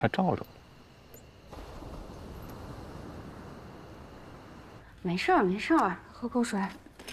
还照着。 没事儿，没事儿，喝口水。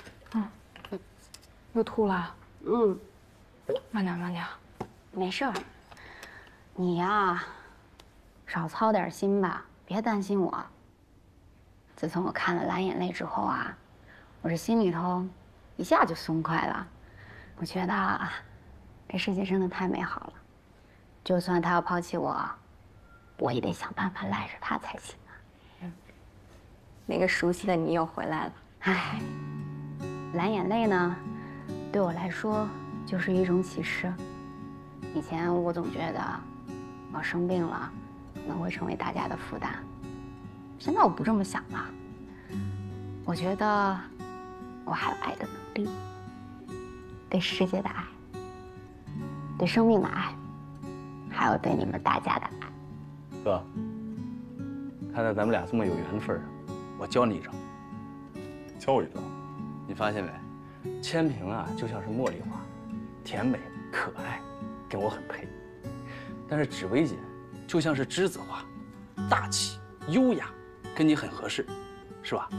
又吐了。慢点，慢点。没事儿。你呀，少操点心吧，别担心我。自从我看了《蓝眼泪》之后啊，我这心里头一下就松快了。我觉得啊，这世界真的太美好了。就算他要抛弃我，我也得想办法赖着他才行啊。 那个熟悉的你又回来了。 唉，蓝眼泪呢，对我来说就是一种启示。以前我总觉得我生病了可能会成为大家的负担，现在我不这么想了。我觉得我还有爱的能力，对世界的爱，对生命的爱，还有对你们大家的爱。 哥，看在咱们俩这么有缘分，我教你一招。 教我一招。 你发现没？千萍啊，就像是茉莉花，甜美可爱，跟我很配。但是芷薇姐就像是栀子花，大气优雅，跟你很合适，是吧？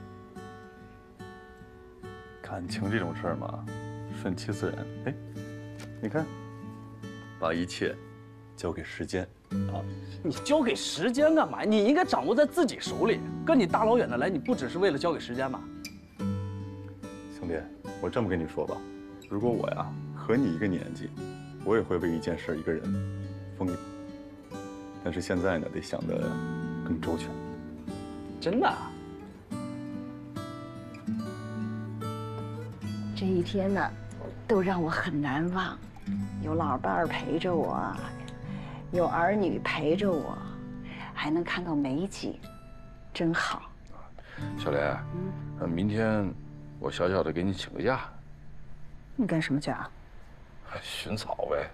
感情这种事儿嘛，顺其自然。哎，你看，把一切交给时间啊！ 你交给时间干嘛？你应该掌握在自己手里。哥，你大老远的来，你不只是为了交给时间吧？ 兄弟，我这么跟你说吧，如果我呀和你一个年纪，我也会为一件事一个人疯一把。但是现在呢，得想得更周全。 真的啊？ 这一天呢，都让我很难忘。有老伴儿陪着我，有儿女陪着我，还能看到美景，真好。 小莲，明天我小小的给你请个假。 你干什么去啊？ 寻草呗。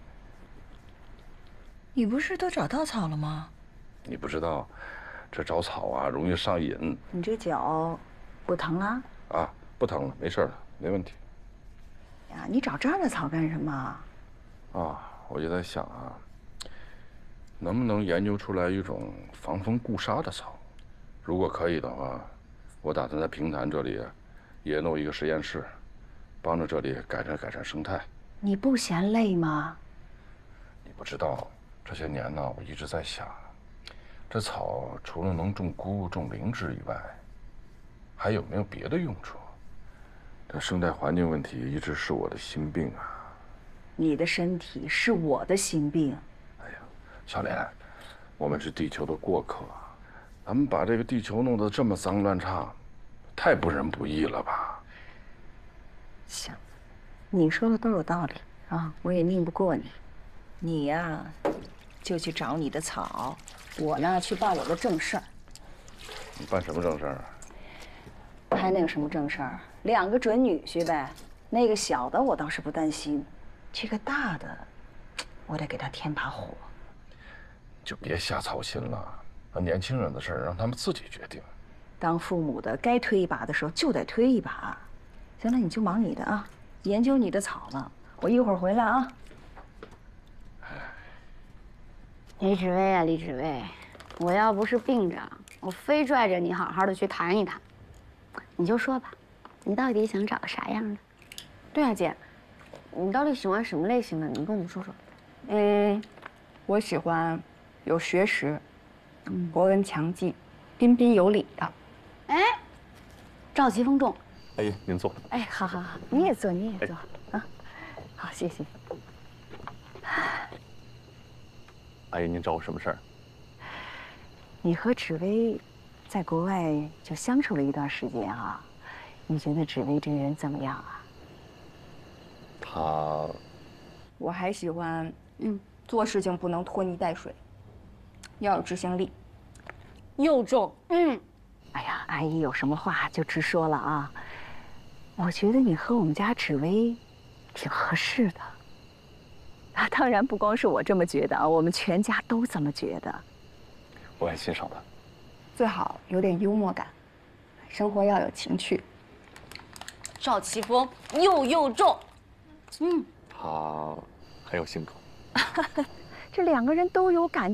你不是都找到草了吗？ 你不知道，这找草啊容易上瘾。 你这脚不疼了？ 啊，不疼了，没事了，没问题。 呀，你找这儿的草干什么？ 啊，我就在想啊，能不能研究出来一种防风固沙的草？如果可以的话，我打算在平潭这里也弄一个实验室，帮着这里改善生态。 你不嫌累吗？ 你不知道，这些年呢，我一直在想，这草除了能种菇、种灵芝以外，还有没有别的用处？这生态环境问题一直是我的心病啊。 你的身体是我的心病。 哎呀，小莲，我们是地球的过客，咱们把这个地球弄得这么脏乱差，太不仁不义了吧？ 行，你说的都有道理啊，我也拧不过你。你呀，就去找你的草，我呢去办我的正事儿。 你办什么正事儿啊？ 还能有什么正事儿？2个准女婿呗。那个小的我倒是不担心，这个大的，我得给他添把火。 就别瞎操心了，年轻人的事儿让他们自己决定。 当父母的该推一把的时候就得推一把。行了，你就忙你的啊，研究你的草了。我一会儿回来啊。 李芷薇啊，李芷薇，我要不是病着，我非拽着你好好的去谈一谈。你就说吧，你到底想找个啥样的？对啊，姐，你到底喜欢什么类型的？你跟我们说说。 我喜欢有学识、博闻强记、彬彬有礼的。 哎，赵奇峰中。 哎，您坐。 哎，好好好，你也坐，你也坐啊。好，谢谢。 阿姨，您找我什么事儿？ 你和芷薇在国外就相处了一段时间啊，你觉得芷薇这个人怎么样啊？ 她， 我还喜欢，做事情不能拖泥带水，要有执行力，又重。 哎呀，阿姨有什么话就直说了啊。我觉得你和我们家芷薇挺合适的。啊，当然不光是我这么觉得啊，我们全家都这么觉得。 我很欣赏她。 最好有点幽默感，生活要有情趣。赵奇峰又重， 她很有性格。 这2个人都有感